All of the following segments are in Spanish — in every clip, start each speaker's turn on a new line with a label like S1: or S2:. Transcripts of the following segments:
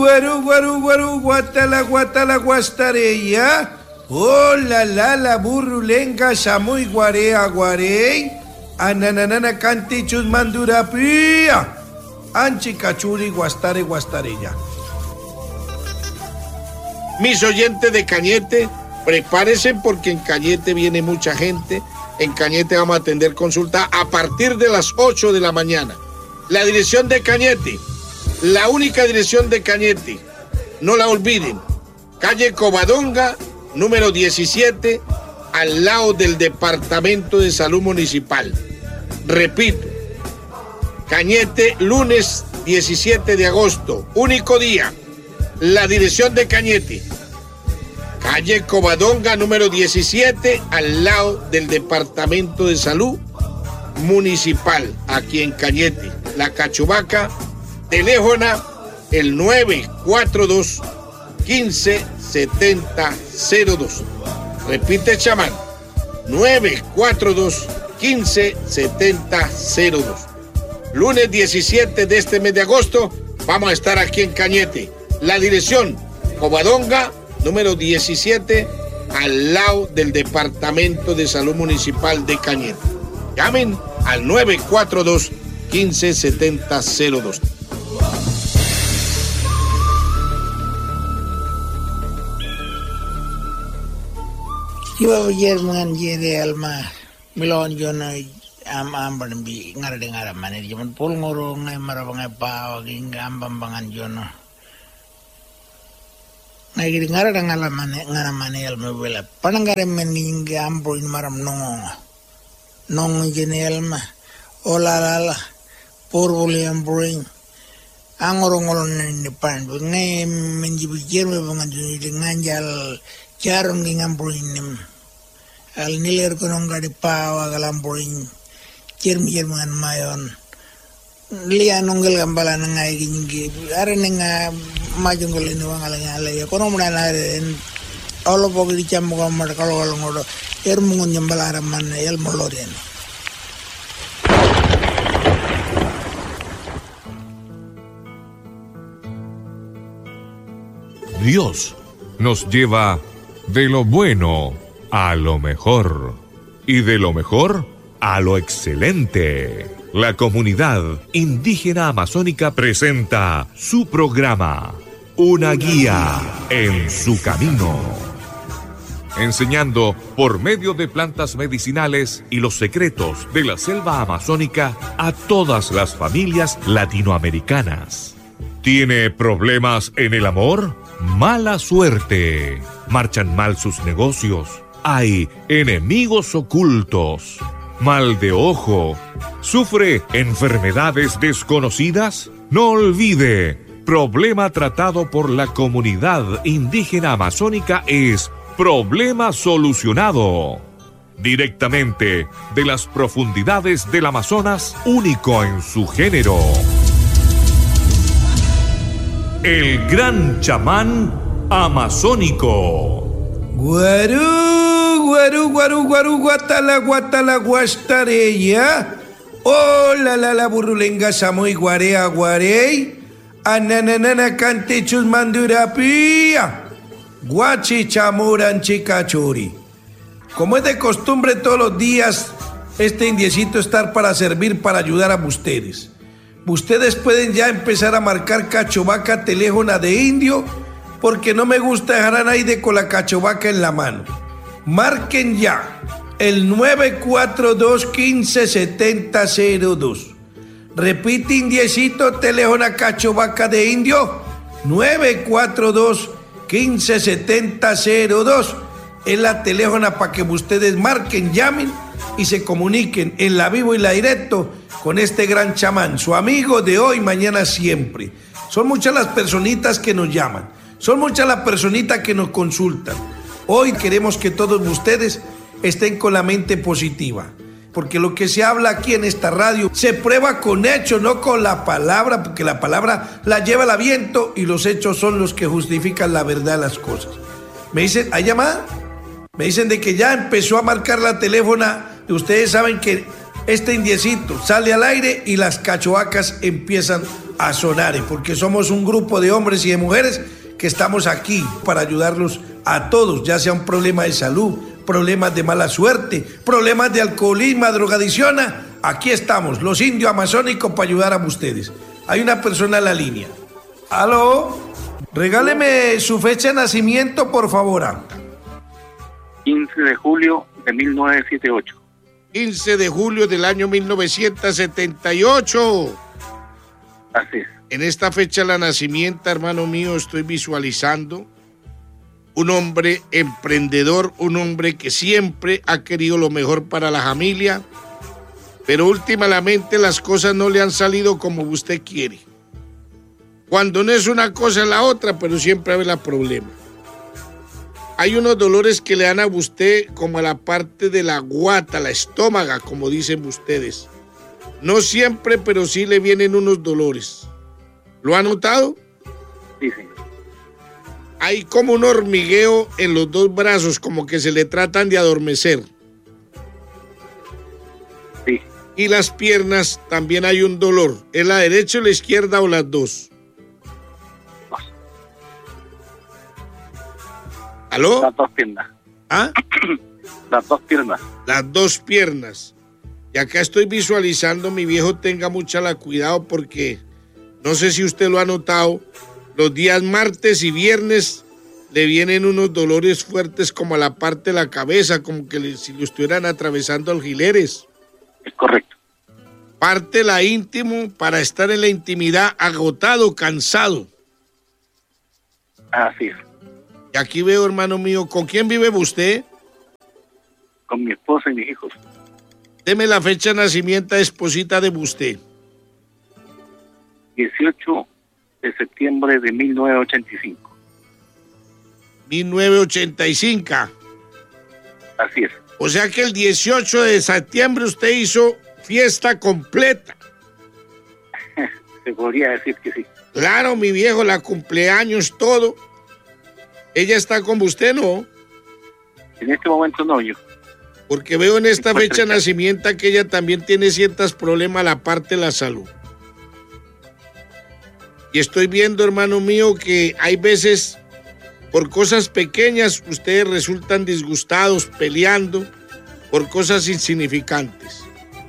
S1: Guaru, guaru, guaru, guatala, guastareya. Oh, la burrulenga, samuy, guarea, guarey. Ananana, canti, chusmandura, pía. Anchi, cachuri, guastareya.
S2: Mis oyentes de Cañete, prepárense porque en Cañete viene mucha gente. En Cañete vamos a atender consulta a partir de las 8 de la mañana. La dirección de Cañete, la única dirección de Cañete, no la olviden. Calle Covadonga, número 17, al lado del Departamento de Salud Municipal. Repito, Cañete, lunes 17 de agosto, único día. La dirección de Cañete, calle Covadonga, número 17, al lado del Departamento de Salud Municipal, aquí en Cañete. La Cachubaca, teléfono el 942-157002. Repite, chamán, 942-157002. Lunes 17 de este mes de agosto, vamos a estar aquí en Cañete. La dirección, Covadonga, número 17, al lado del Departamento de Salud Municipal de Cañete. Llamen al 942-157002.
S3: Yo Jerman jere alma milon jono am bi ngara manir jaman pol ngoro ngai marabang pa gi ngambam bangan jono ngai gi ngara ngala mane alma wela panangare men gi ambro in maram nong jene alma ola por voli ambro angoro ngolon ni pan ngai men jibu jerme bangan jono di nganjal charong gi ambro nim al niler konong gadi pawa galamboring jerman mayon liya nongel gambala ngai gingi are nga majungol ni wangala ngala ya kono muna en olo bogi di cham ko mar kalo ngodo mungun nyambala man el moloren.
S4: Dios nos lleva de lo bueno a lo mejor, y de lo mejor a lo excelente. La comunidad indígena amazónica presenta su programa, Una guía en su camino, enseñando por medio de plantas medicinales y los secretos de la selva amazónica a todas las familias latinoamericanas. ¿Tiene problemas en el amor? Mala suerte. ¿Marchan mal sus negocios? Hay enemigos ocultos. Mal de ojo. ¿Sufre enfermedades desconocidas? No olvide, problema tratado por la comunidad indígena amazónica es problema solucionado. Directamente de las profundidades del Amazonas, único en su género. El gran chamán amazónico.
S1: Guaru, guatala, guastareya. Oh, la burrulenga, samoy, guarea, guarey. Ananana, cante, chusmandura, pía. Guachi, chamuran, chicachuri. Como es de costumbre todos los días, este indiecito estar para servir, para ayudar a ustedes. Ustedes pueden ya empezar a marcar cachovaca teléfono de indio, porque no me gusta dejar a nadie con la cachovaca en la mano. Marquen ya el 942-157002. Repite, indiecito, teléfono cachovaca de indio, 942-157002. Es la teléfono para que ustedes marquen, llamen y se comuniquen en la vivo y la directo con este gran chamán, su amigo de hoy, mañana, siempre. Son muchas las personitas que nos llaman, son muchas las personitas que nos consultan. Hoy queremos que todos ustedes estén con la mente positiva, porque lo que se habla aquí en esta radio se prueba con hechos, no con la palabra, porque la palabra la lleva el viento y los hechos son los que justifican la verdad de las cosas. Me dicen, ¿hay llamada? Me dicen de que ya empezó a marcar la teléfona. Ustedes saben que este indiecito sale al aire y las cachoacas empiezan a sonar, porque somos un grupo de hombres y de mujeres que estamos aquí para ayudarlos a todos, ya sea un problema de salud, problemas de mala suerte, problemas de alcoholismo, drogadicción. Aquí estamos, los indios amazónicos, para ayudar a ustedes. Hay una persona en la línea. ¿Aló? Regáleme su fecha de nacimiento, por favor.
S5: 15 de julio de 1978.
S2: 15 de julio del año 1978.
S5: Así es.
S2: En esta fecha de la nacimiento, hermano mío, estoy visualizando un hombre emprendedor, un hombre que siempre ha querido lo mejor para la familia, pero últimamente las cosas no le han salido como usted quiere. Cuando no es una cosa es la otra, pero siempre hay problema. Hay unos dolores que le dan a usted como a la parte de la guata, la estómaga, como dicen ustedes. No siempre, pero sí le vienen unos dolores. ¿Lo ha notado?
S5: Sí, señor.
S2: Hay como un hormigueo en los dos brazos, como que se le tratan de adormecer.
S5: Sí.
S2: Y las piernas también hay un dolor. ¿Es la derecha o la izquierda o las dos? ¿Aló?
S5: Las dos piernas.
S2: ¿Ah?
S5: Las dos piernas.
S2: Las dos piernas. Y acá estoy visualizando, mi viejo, tenga mucha la cuidado porque no sé si usted lo ha notado, los días martes y viernes le vienen unos dolores fuertes como a la parte de la cabeza, como que si lo estuvieran atravesando alfileres.
S5: Es correcto.
S2: Parte la íntimo para estar en la intimidad agotado, cansado.
S5: Así es.
S2: Y aquí veo, hermano mío, ¿con quién vive usted?
S5: Con mi esposa y mis hijos.
S2: Deme la fecha de nacimiento, esposita de usted.
S5: 18 de septiembre de 1985.
S2: 1985.
S5: Así es.
S2: O sea que el 18 de septiembre usted hizo fiesta completa.
S5: Se podría decir que sí.
S2: Claro, mi viejo, la cumpleaños, todo. ¿Ella está con usted, no?
S5: En este momento no, yo.
S2: Porque veo en esta fecha de nacimiento que ella también tiene ciertos problemas a la parte de la salud. Y estoy viendo, hermano mío, que hay veces, por cosas pequeñas, ustedes resultan disgustados, peleando, por cosas insignificantes.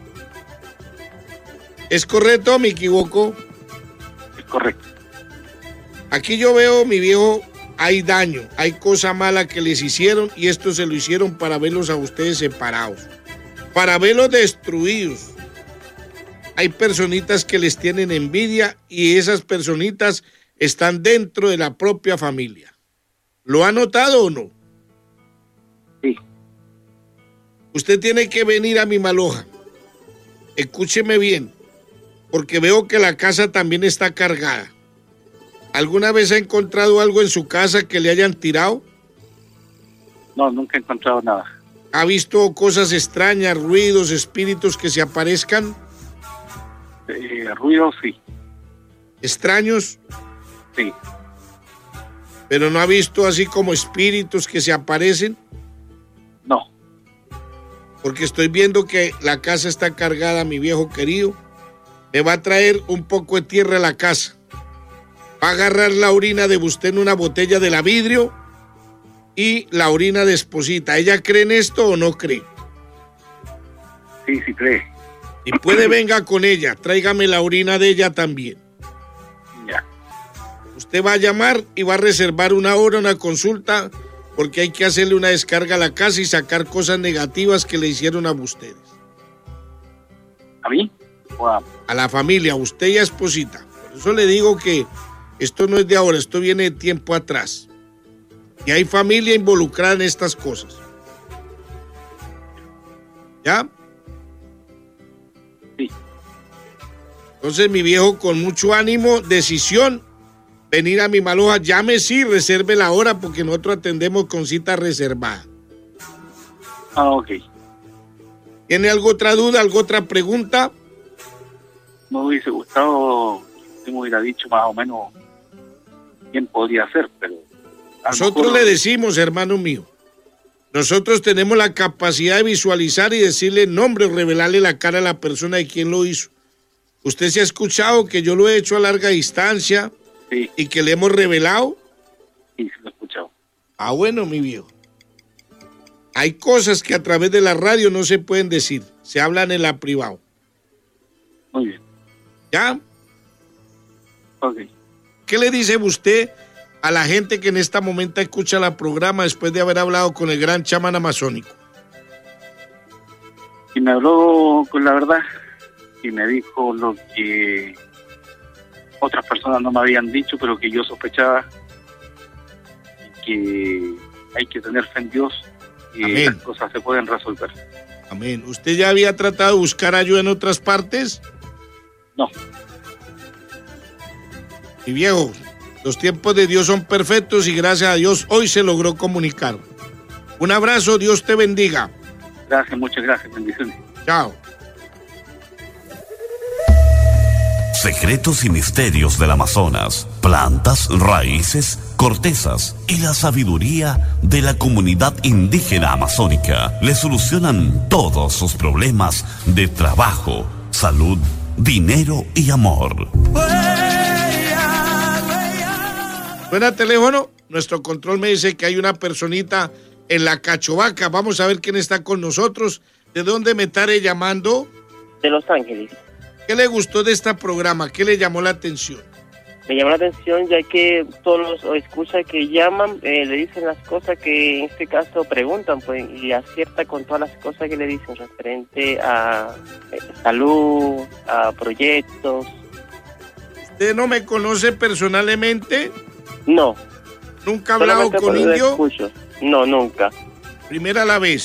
S2: ¿Es correcto o me equivoco?
S5: Es correcto.
S2: Aquí yo veo, mi viejo, hay daño, hay cosa mala que les hicieron y esto se lo hicieron para verlos a ustedes separados, para verlos destruidos. Hay personitas que les tienen envidia y esas personitas están dentro de la propia familia. ¿Lo ha notado o no?
S5: Sí.
S2: Usted tiene que venir a mi Maloja. Escúcheme bien, porque veo que la casa también está cargada. ¿Alguna vez ha encontrado algo en su casa que le hayan tirado?
S5: No, nunca he encontrado nada.
S2: ¿Ha visto cosas extrañas, ruidos, espíritus que se aparezcan?
S5: Ruidos, sí.
S2: ¿Extraños?
S5: Sí.
S2: ¿Pero no ha visto así como espíritus que se aparecen?
S5: No.
S2: Porque estoy viendo que la casa está cargada, mi viejo querido. Me va a traer un poco de tierra a la casa. Va a agarrar la orina de usted en una botella de la vidrio y la orina de esposita. ¿Ella cree en esto o no cree?
S5: Sí, sí cree.
S2: Y puede, venga con ella, tráigame la orina de ella también.
S5: Ya.
S2: Usted va a llamar y va a reservar una hora, una consulta, porque hay que hacerle una descarga a la casa y sacar cosas negativas que le hicieron a ustedes.
S5: ¿A mí?
S2: A la familia, a usted y a esposita. Por eso le digo que esto no es de ahora, esto viene de tiempo atrás. Y hay familia involucrada en estas cosas. ¿Ya?
S5: Sí.
S2: Entonces, mi viejo, con mucho ánimo, decisión, venir a mi Maloja, llame sí, reserve la hora, porque nosotros atendemos con cita reservada.
S5: Ah, ok.
S2: ¿Tiene alguna otra duda, alguna otra pregunta?
S5: Me hubiese gustado, si me hubiera dicho más o menos quién podría ser, pero...
S2: Nosotros le decimos, hermano mío. Nosotros tenemos la capacidad de visualizar y decirle nombre o revelarle la cara a la persona de quien lo hizo. ¿Usted se ha escuchado que yo lo he hecho a larga distancia?
S5: Sí.
S2: ¿Y que le hemos revelado?
S5: Sí, se lo he escuchado.
S2: Ah, bueno, mi viejo. Hay cosas que a través de la radio no se pueden decir. Se hablan en la privado.
S5: Muy bien.
S2: ¿Ya?
S5: Ok.
S2: ¿Qué le dice usted a la gente que en este momento escucha el programa después de haber hablado con el gran chamán amazónico?
S5: Y me habló con la verdad y me dijo lo que otras personas no me habían dicho, pero que yo sospechaba, y que hay que tener fe en Dios y
S2: Amén.
S5: las cosas se pueden resolver.
S2: Amén. ¿Usted ya había tratado de buscar ayuda en otras partes?
S5: No.
S2: Mi viejo, los tiempos de Dios son perfectos y gracias a Dios hoy se logró comunicar. Un abrazo, Dios te bendiga.
S5: Gracias, muchas gracias, bendiciones.
S2: Chao.
S6: Secretos y misterios del Amazonas, plantas, raíces, cortezas y la sabiduría de la comunidad indígena amazónica le solucionan todos sus problemas de trabajo, salud, dinero y amor.
S2: Suena teléfono, nuestro control me dice que hay una personita en la Cachovaca. Vamos a ver quién está con nosotros. ¿De dónde me estaré llamando?
S7: De Los Ángeles.
S2: ¿Qué le gustó de este programa? ¿Qué le llamó la atención?
S7: Me llamó la atención ya que todos los escuchas que llaman le dicen las cosas que en este caso preguntan, pues, y acierta con todas las cosas que le dicen referente a salud, a proyectos.
S2: ¿Usted no me conoce personalmente?
S7: No.
S2: ¿Nunca ha hablado
S7: Solamente
S2: con
S7: por lo
S2: indio?
S7: escucho. No, nunca.
S2: Primera la vez.